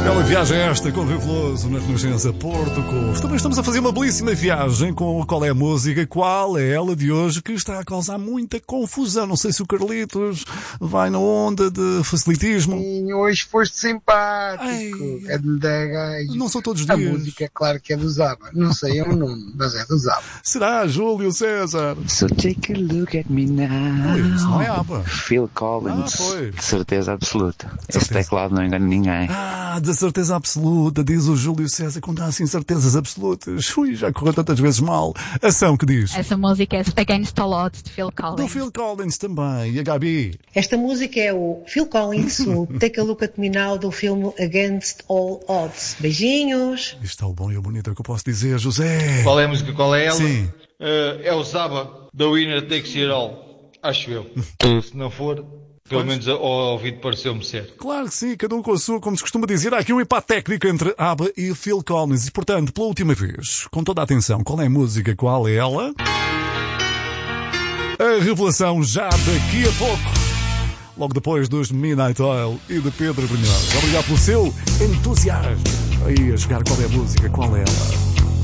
Bela viagem esta com o Rio Veloso na Renascença Porto Covo. Também estamos a fazer uma belíssima viagem com Qual é a Música, qual é ela de hoje, que está a causar muita confusão. Não sei se o Carlitos vai na onda de facilitismo. Sim, hoje foste simpático. Ai, é de me dar gajo. não são todos os A dias. música, claro que é do Zaba. Não sei o nome, mas é do Zaba. Será Júlio César? So take a look at me now. Isso não é ABBA. Phil Collins. Foi. De certeza absoluta. Certeza. Esse teclado não engana ninguém. De certeza absoluta, diz o Júlio César, quando há assim certezas absolutas. Ui, já correu tantas vezes mal. Ação que diz? Essa música é Against All Odds, de Phil Collins. Do Phil Collins também. E a Gabi? Esta música é o Phil Collins, o Take a Look at Me Now do filme Against All Odds. Beijinhos! Isto é o bom e o bonito, é o que eu posso dizer, José. Qual é a música? Qual é ela? Sim. É o Zaba, The Winner Takes It All. Acho eu. Se não for, pelo menos ao ouvido pareceu-me ser. Claro que sim, cada um com a sua, como se costuma dizer. Há aqui um empate técnico entre ABBA e Phil Collins. E, portanto, pela última vez, com toda a atenção, qual é a música, qual é ela? A revelação já daqui a pouco. Logo depois dos Midnight Oil e de Pedro Brunhosa. Obrigado pelo seu entusiasmo. Aí a jogar qual é a música, qual é ela?